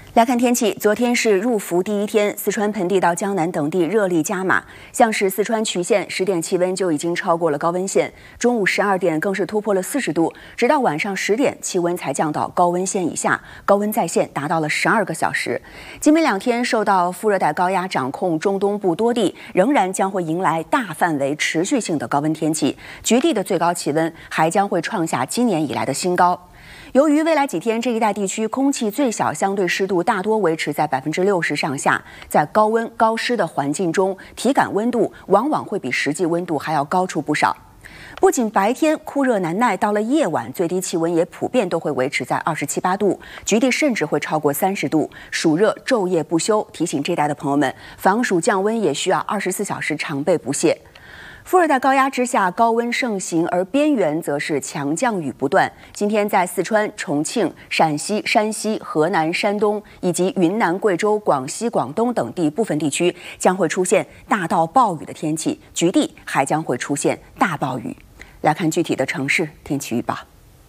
来看天气，昨天是入伏第一天，四川盆地到江南等地热力加码，像是四川衢县10点气温就已经超过了高温线，中午12点更是突破了40度，直到晚上10点气温才降到高温线以下，高温在线达到了12个小时。今明2天受到副热带高压掌控，中东部多地仍然将会迎来大范围持续性的高温天气，局地的最高气温还将会创下今年以来的新高。由于未来几天这一带地区空气最小相对湿度大多维持在60%上下，在高温高湿的环境中，体感温度往往会比实际温度还要高出不少。不仅白天酷热难耐，到了夜晚最低气温也普遍都会维持在27、8度，局地甚至会超过30度，暑热昼夜不休。提醒这一带的朋友们，防暑降温也需要24小时常备不懈。副热带高压之下，高温盛行，而边缘则是强降雨不断。今天在四川、重庆、陕西、山西、河南、山东以及云南、贵州、广西、广东等地部分地区将会出现大到暴雨的天气，局地还将会出现大暴雨。来看具体的城市天气预报。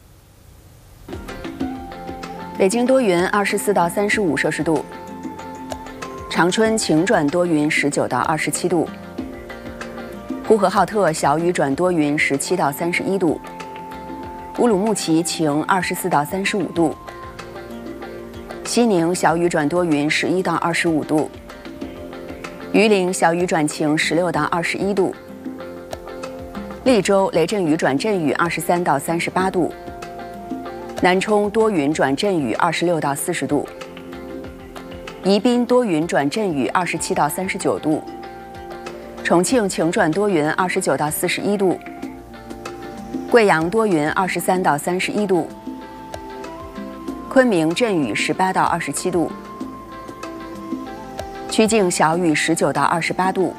北京多云，24到35摄氏度；长春晴转多云，19到27度。呼和浩特小雨转多云，17到31度；乌鲁木齐晴，24到35度；西宁小雨转多云，11到25度；榆林小雨转晴，16到21度；利州雷阵雨转阵雨，23到38度；南充多云转阵雨，26到40度；宜宾多云转阵雨，27到39度。重庆晴转多云，29到41度；贵阳多云，23到31度；昆明阵雨，18到27度；曲靖小雨，19到28度；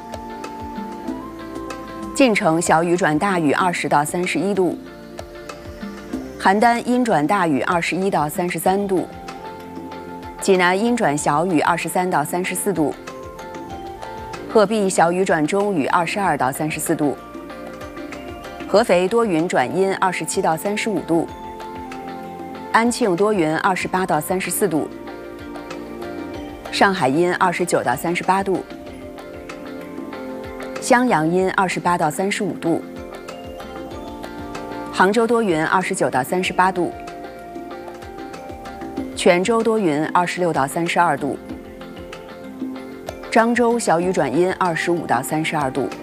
晋城小雨转大雨，20到31度；邯郸阴转大雨，21到33度；济南阴转小雨，23到34度；鹤壁小雨转中雨，22到34度；合肥多云转阴，27到35度；安庆多云，28到34度；上海阴29到38度；襄阳阴28到35度；杭州多云29到38度；泉州多云26到32度；漳州小雨转阴，25到32度。